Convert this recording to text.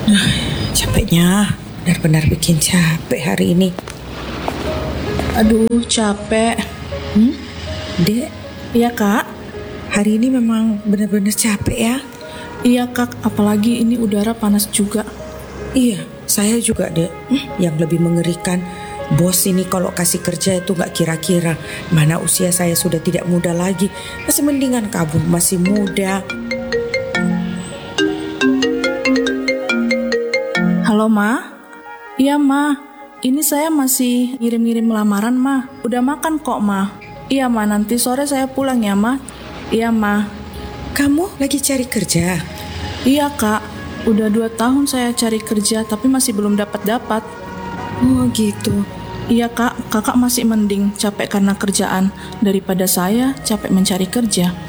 Capeknya, benar-benar bikin capek hari ini. Aduh, capek. Dek, Iya, Kak. hari ini memang benar-benar capek ya? Iya, Kak. Apalagi ini udara panas juga. Iya, saya juga dek. Yang lebih mengerikan, bos ini kalau kasih kerja itu gak kira-kira. Mana usia saya sudah tidak muda lagi. Masih mendingan kamu masih muda. Halo, Ma. Iya, Ma. Ini saya masih ngirim-ngirim lamaran, Ma. Udah makan kok, Ma. Iya, Ma. Nanti sore saya pulang ya, Ma. Iya, Ma. Kamu lagi cari kerja? Iya, Kak. Udah 2 tahun saya cari kerja, tapi masih belum dapat-dapat. Oh gitu. Iya, Kak. Kakak masih mending capek karena kerjaan daripada saya capek mencari kerja.